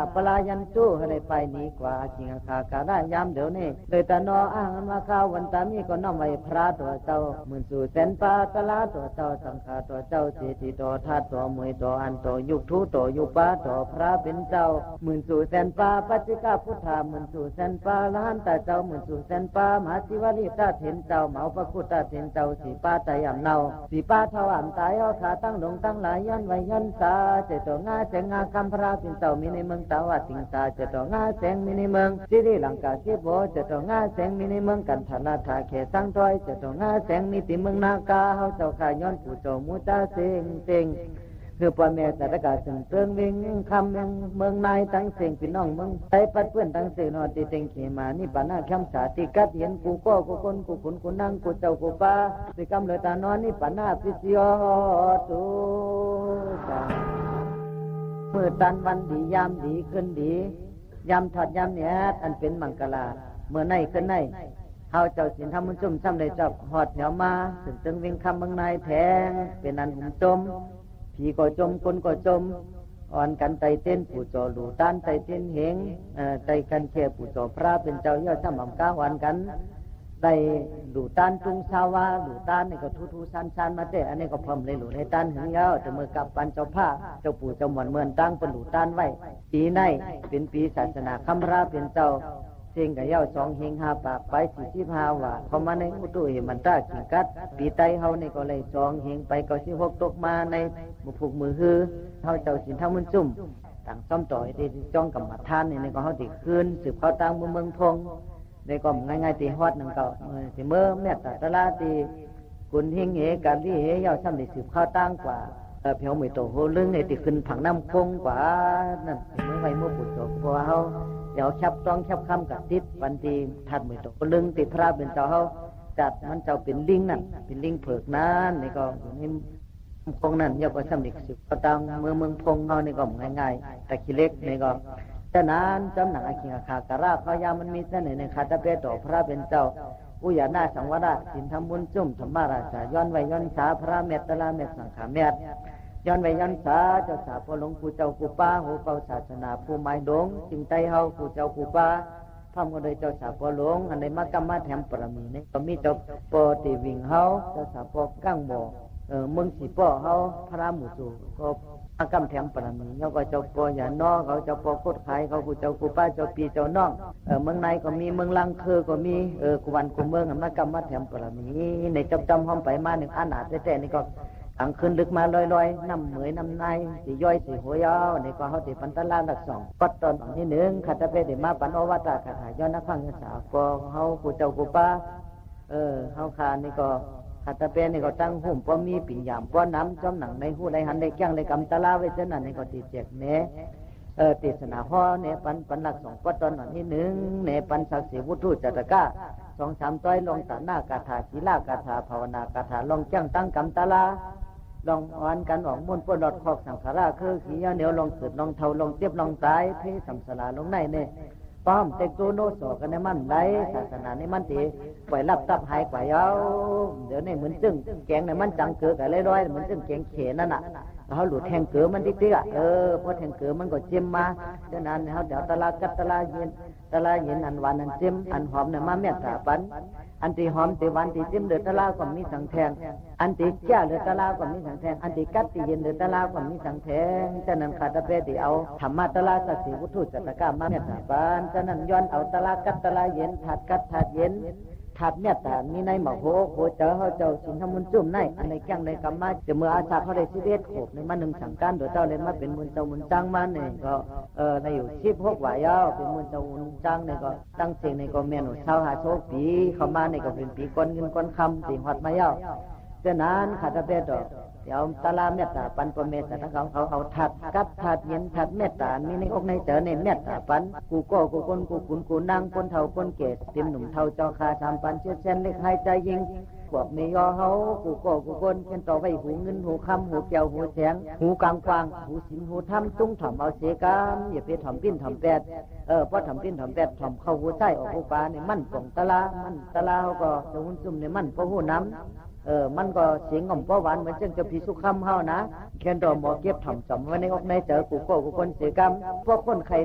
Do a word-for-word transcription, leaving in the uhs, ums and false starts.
ปลายันจู้ให้ได้ไปนี้กว่าจริงคากาได้ยามเดี๋ยวนี้โดยตานออ้างมาข้าววันตามีก็น้อมไว้พระตัวเจ้าหมื่นสู่แสนปาตลาตัวเจ้าสังฆาตัวเจ้าเจติตัวธาตุตัวมวยตัวอันตัวยุคทุตัวยุปาตัวพระเป็นเจ้าหมื่นสู่แสนปาปัจจิกาพุทธาหมื่นสู่แสนปาละหันตาเจ้าหมื่นสู่แสนปามหาศิวลีตาเถนเจ้าเหมาพระพุทธเถนเจ้าสีปาตายามเนาสีปาเท่าอ่ำตายเอาขาตั้งลงตั้งหลายยันไว้ยันสาเจตัวงาเสงงาคำพระเป็นเจ้ามีในเมืองตาวติงสาเจตัวงาเสงมีในเมืองสิริลังกาสิโบเจตัวงาเสงมีในเมืองกันธนาถาเขสังถอยเจตัวงาเสงมีติเมืองนากาเฮาเจ้าข้าย้อนผู้เจ้ามูตาเสงเสงคือพ่อแม่สัตกาสึงเตืองวิ่งคำเมืองเมืองนายตั้งเสียงพี่น้องเมืองไทยปัดเพื่อนตั้งเสียงนอติเต็งเขมานี่ปานาเข้มสาติกัดเห็นกูก็กูคนกูขุนกูนั่งกูเจ้ากูป้าสิกำเลยตานอนนี่ปานาพิสิโยตุเมื่อตันวันดียามดีขึ้นดียามถัดยามเนี้ยอันเป็นมังกลาเมื่อในขึ้นในเฮาเจ้าสินทำมันจุ่มซ้ำได้จับหอดเหนียวมาถึงตึงวิ่งคำเมืองนายแทงเป็นอันหุ่มจมผีก็จมคนก็จมอ่อนกันไตเต้นผู้จอหลูต้านไตเต้นเหงไตกันเขียผู้จอพระเป็นเจ้าย่อซ้ำหม่ำก้าอ่อนกันไตหลูต้านจุงชาวาหลูต้านนี่ก็ทูทูซันซันมาเตะอันนี้ก็พร้อมเลยหลูให้ต้านหึงยาวแต่เมื่อกับปันเจ้าผ้าเจ้าปู่เจ้าหมอนเมือนตั้งเป็นหลูต้านไว้ปีในเป็นปีศาสนาคำราเป็นเจ้าเสียงกับเย้าสองเฮงห้าปากไปสี่สิบห้าว่าเขามาในอุตุเหมันตาขิงกัดปีไตเฮานี่ก็เลยสองเฮงไปเก้าสิบหกตกมาในบุผูกมือฮือเฮาเจ้าสินทั้งมันจุ่มต่างซ้อมต่อยที่จ้องกับมาทานนี่ในก็เฮาติคืนสืบเขาตั้งเมืองเมืองพงในก็ง่ายๆตีฮอดนึงก็สิเมื่อแม่ตาตะลาตีกุนเฮงเหกันที่เหเย้าซ้ำได้สืบเขาตั้งกว่าเพียวไม่โตโหลึงในติขึ้นผังน้ำคงกว่านั่นเมื่อไว้เมื่อปุจโตเพราะว่าเฮาเดี๋ยวชับต้องชับคำกับติดวันที่ทัดมือตกลึงติดพระเป็นเจ้าเขาจัดมันเจ้าเป็นลิงนั่นเป็นลิงเผือกนั่นนี่ก็อยู่ในพงนั่นย่อก็สำเร็จสืบก็ตังเมืองเมืองพงเขานี่ก็ง่ายๆแต่ขี้เล็กนี่ก็แต่นั้นจำหนังอาคิงอาคาการาพยามันมีเสน่ห์ในคาตาเปโตพระเป็นเจ้าอุยานาสังวราสินทำบุญจุ่มธรรมาราชาย้อนไว้ย้อนสาพระเมตตาเมตสังขาเมตย้อนไว้ย้อนสาเจ้าสาพ่อหลวงปู่เจ้าปู่ป้าหูเป่าศาสนาผู้ไม้ดงจึงใจเฮาปู่เจ้าปู่ป้าพร้อมกันโดยเจ้าสาพ่อหลวงอันใดมากรรมมาแถมปรมีนี่ก็มีเจ้าปอติวิ่งเฮาเจ้าสาพ่อกั้งบ่เออเมืองสีป้อเฮาพระหมู่สู่ก็มากรรมแถมปรมีแล้วก็เจ้าปออย่าน้อเขาเจ้าปอโคตรไข่เขาปู่เจ้าปู่ป้าเจ้าปีเจ้าน้องเออเมืองในก็มีเมืองลังเคอก็มีเออกุวันกุเมืองมากรรมมาแถมปรมีในจำจำห้องไปมาหนึ่งอานาแต่แต่นี่ก็อังคืนลึกมาลอยๆน้ำเหมยน้ำในสีย่อยสีหัวยาวนี่ก็เขาติปันตะลาหลักสองปัดตอนนี้หนึ่งขัตเปติมาปันโอวัตตาคาถาย้อนนักพังสาวก็เขาปู่เจ้าปู่ป้าเออเขาคานี่ก็ขัตเปนี่ก็ตั้งหุ่มป้อมีปิ่นยามป้อน้ำจอมหนังในหูในหันในแก้งในกำตะลาไว้เช่นนั้นนี่ก็ติเจ็กเน่เออติสนาห่อเนี่ยปันปันหลักสองปัดตอนนี้หนึ่งเนี่ยปันศักดิ์ศรีวุฒิจัตตะก้าสองสามต้อยลงตาหน้ากาถาศีลากาถาภาวนากาถาลงแจ้งตั้งกำตะลาลองอ่อนกันออกมุ่นปวดหลอดคอกสังขาราคือขี้ยาเหนียวลองสืดลองเท่าลองเจ็บลองตายเพศสัมสลาลงในเนี่ยป้อมเตกโตโนสอกันในมันได้ศาสนาในมันตีปล่อยรับตับหายกว่าเย้าเดี๋ยวนี่เหมือนจึงแกงในมันจังเกือกันเลยร้อยเหมือนจึงแกงเขนั่นน่ะเขาหลุดแทงเกือมันติ๊กๆอ่ะเออพอแทงเกือมันก็จิ้มมาฉะนั้นเขาเดี๋ยวตะลากัดตะลาเย็นตะลาเย็นอันหวานอันจิ้มอันหอมเนี่ยมาเมียตาปันอันที่หอมที่หวานที่จิ้มเดือดตะลาก็มีสังแทงอันที่เจ้าเดือดตะลาก็มีสังแทงอันที่กัดที่เย็นเดือดตะลาก็มีสังแทงฉะนั้นขาดเปที่เอาธรรมะตะลาศักดิ์ศรีวุฒิจัตตะก้ามาเมียตาปันฉะนั้นย้อนเอาตะลากัดตะลาเย็นถัดกัดถัดเย็นถัดเมียตามีในหมอกโหโหเจ้าเขาเจ้าสินทำมุนจุ่มในอันในแก้งในกรรมะจะเมื่ออาชาเขาได้สิเดชโขกในมันหนึ่งสังการโดยเจ้าเลยมาเป็นมุนเจ้ามุนจังมาเนี่ยก็เออในอยู่ชีพพวกวายาวเป็นมุนเจ้ามุนจังเนี่ยก็ตั้งเสียงในก็เมียนชาวหาโชคปีเข้ามาในก็เป็นปีก้นเงินก้นคำตีหอดมายาวฉะนั้นขาดเปดอกเดี๋ยวตะลาเมตตาปันปเมตตาเขาเขาเอาถัดกัดถัดเย็นถัดเมตตามีในอกในเจอในเมตตาปันกูก็กูคนกูขุนกูนั่งคนเท่าคนเกศเต็มหนุ่มเท่าเจ้าคาสามปันเชื่อเส้นเล็กหายใจยิงพวกนี้ยอเขากูก็กูคนเช่นต่อไว้หูเงินหูคำหูแก้วหูแสงหูกลางกวางหูสินหูทำตุ้งถ่อมเอาเสกามอย่าไปถ่อมปิ้นถ่อมแปดเออเพราะถ่อมปิ้นถ่อมแปดถ่อมเข้าหูใต้ออกหูปลาในมันป่องตะลามันตะลาเขาก็จะหุ่นซุ่มในมันเพราะหูน้ำเออมันก็เสียงง่อมป้อหวานเหมือนเช่นจะพิสุขคำเฮานะแค่ดอหมอเก็บถ่อมจอมไว้ในอกในเจอกูก็กูคนเสกามพวกคนใคร